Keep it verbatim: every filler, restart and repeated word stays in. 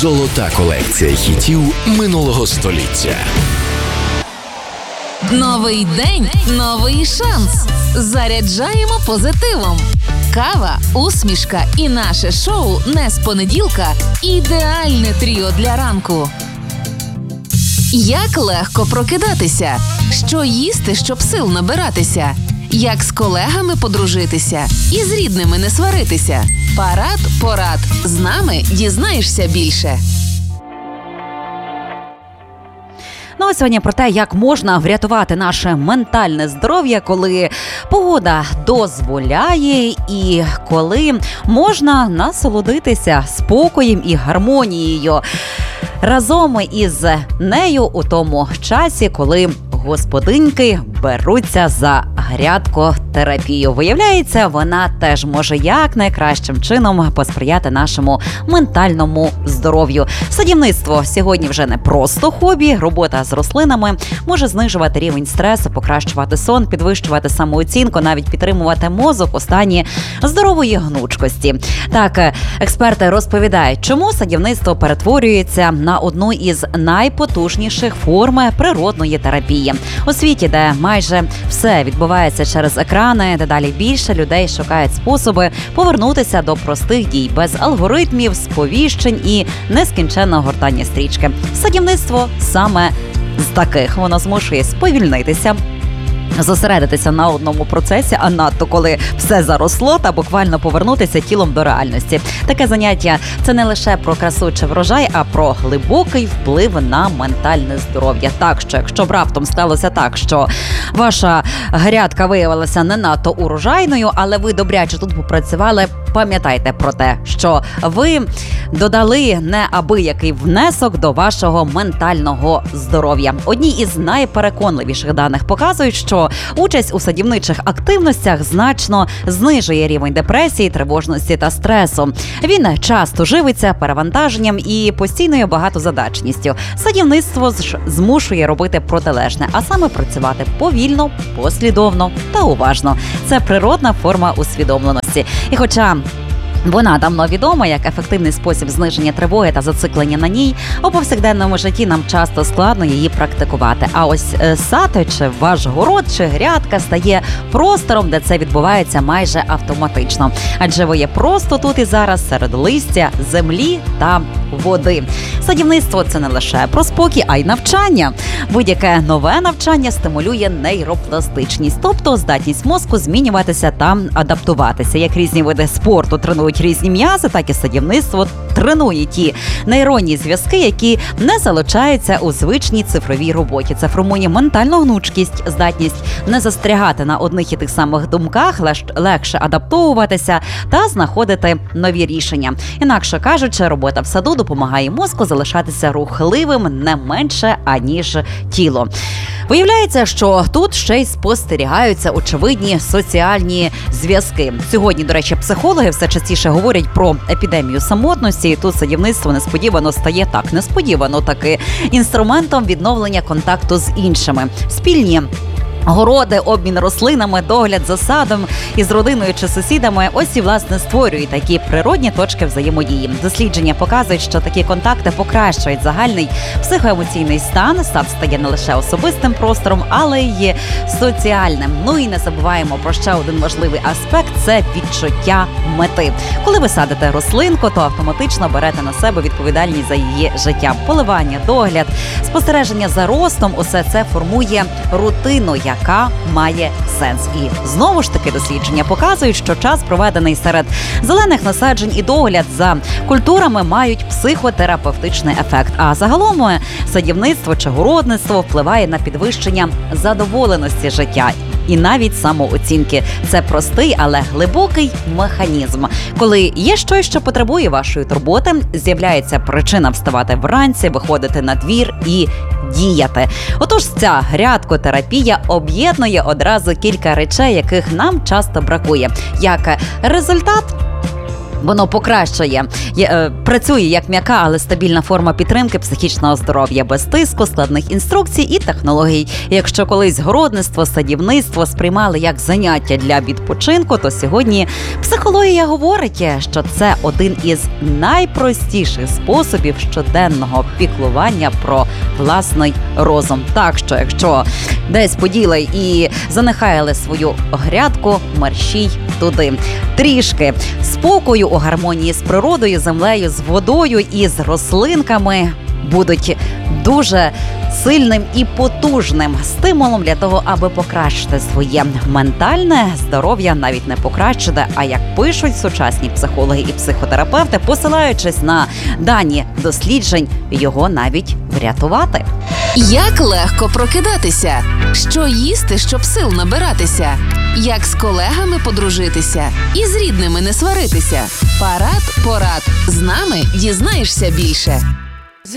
Золота колекція хітів минулого століття. Новий день – новий шанс. Заряджаємо позитивом. Кава, усмішка і наше шоу «Не з понеділка» – ідеальне тріо для ранку. Як легко прокидатися? Що їсти, щоб сил набиратися? Як з колегами подружитися? І з рідними не сваритися? Парад порад. З нами дізнаєшся більше. Ну а сьогодні про те, як можна врятувати наше ментальне здоров'я, коли погода дозволяє і коли можна насолодитися спокоєм і гармонією разом із нею у тому часі, коли господиньки беруться за грядкотерапію. Виявляється, вона теж може як найкращим чином посприяти нашому ментальному здоров'ю. Садівництво сьогодні вже не просто хобі. Робота з рослинами може знижувати рівень стресу, покращувати сон, підвищувати самооцінку, навіть підтримувати мозок у стані здорової гнучкості. Так, експерти розповідають, чому садівництво перетворюється на одну із найпотужніших форм природної терапії. У світі, де майже все відбувається через екрани, дедалі більше людей шукають способи повернутися до простих дій без алгоритмів, сповіщень і нескінченного гортання стрічки. Садівництво саме з таких. Воно змушує сповільнитися, зосередитися на одному процесі, а надто коли все заросло, та буквально повернутися тілом до реальності. Таке заняття – це не лише про красу чи врожай, а про глибокий вплив на ментальне здоров'я. Так що, якщо б раптом сталося так, що ваша грядка виявилася не надто урожайною, але ви добряче тут попрацювали, пам'ятайте про те, що ви додали неабиякий внесок до вашого ментального здоров'я. Одні із найпереконливіших даних показують, що участь у садівничих активностях значно знижує рівень депресії, тривожності та стресу. Він часто живиться перевантаженням і постійною багатозадачністю. Садівництво змушує робити протилежне, а саме працювати повільно, послідовно та уважно. Це природна форма усвідомленості. І хоча вона давно відома як ефективний спосіб зниження тривоги та зациклення на ній, у повсякденному житті нам часто складно її практикувати. А ось сад, чи ваш город, чи грядка стає простором, де це відбувається майже автоматично. Адже ви є просто тут і зараз серед листя, землі та води. Садівництво – це не лише про спокій, а й навчання. Будь-яке нове навчання стимулює нейропластичність, тобто здатність мозку змінюватися та адаптуватися. Як різні види спорту тренують різні м'язи, так і садівництво тренує ті нейронні зв'язки, які не залучаються у звичній цифровій роботі. Це формує ментальну гнучкість, здатність не застрягати на одних і тих самих думках, легше адаптовуватися та знаходити нові рішення. Інакше кажучи, робота в саду допомагає мозку залишатися рухливим не менше, аніж тіло. Виявляється, що тут ще й спостерігаються очевидні соціальні зв'язки. Сьогодні, до речі, психологи все частіше говорять про епідемію самотності, і тут садівництво несподівано стає так, несподівано таки інструментом відновлення контакту з іншими. Спільні городи, обмін рослинами, догляд за садом із родиною чи сусідами – ось і, власне, створюють такі природні точки взаємодії. Дослідження показують, що такі контакти покращують загальний психоемоційний стан. Сад стає не лише особистим простором, але й соціальним. Ну і не забуваємо про ще один важливий аспект – це відчуття мети. Коли ви садите рослинку, то автоматично берете на себе відповідальність за її життя. Поливання, догляд, спостереження за ростом – усе це формує рутину, яка має сенс. І знову ж таки дослідження показують, що час, проведений серед зелених насаджень і догляд за культурами, мають психотерапевтичний ефект. А загалом садівництво чи городництво впливає на підвищення задоволеності життя і навіть самооцінки. Це простий, але глибокий механізм. Коли є щось, що потребує вашої турботи, з'являється причина вставати вранці, виходити на двір і діяти. Отож, ця грядкотерапія об'єднує одразу кілька речей, яких нам часто бракує. Як результат, Воно покращує, е, працює як м'яка, але стабільна форма підтримки психічного здоров'я без тиску, складних інструкцій і технологій. І якщо колись городництво, садівництво сприймали як заняття для відпочинку, то сьогодні психологія говорить, що це один із найпростіших способів щоденного піклування про власний розум. Так що, якщо десь поділи і занехаяли свою грядку, мерщій туди. Трішки спокою у гармонії з природою, землею, з водою і з рослинками будуть дуже сильним і потужним стимулом для того, аби покращити своє ментальне здоров'я, навіть не покращити, а як пишуть сучасні психологи і психотерапевти, посилаючись на дані досліджень, його навіть врятувати. Як легко прокидатися? Що їсти, щоб сил набиратися? Як з колегами подружитися? І з рідними не сваритися? Парад порад. З нами дізнаєшся більше.